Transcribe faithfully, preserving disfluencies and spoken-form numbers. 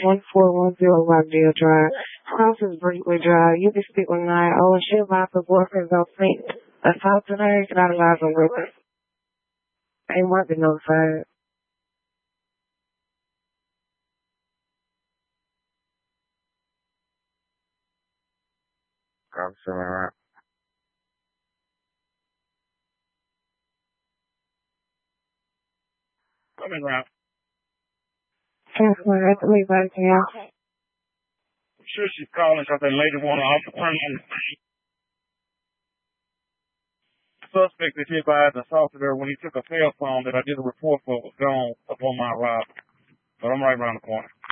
one four one zero Rockdale Drive. House is briefly dry. You can speak with nine. Oh, and she about the boyfriend's on scene. Let's talk to her. Not allowed to with her. They might be notified. I'm feeling right. Coming around. Cancel my have to leave everything else. I'm sure she's calling because that lady wanted off the premises. Suspect is hereby assaulted her when he took a cell phone that I did a report for was gone upon my arrival. But I'm right around the corner.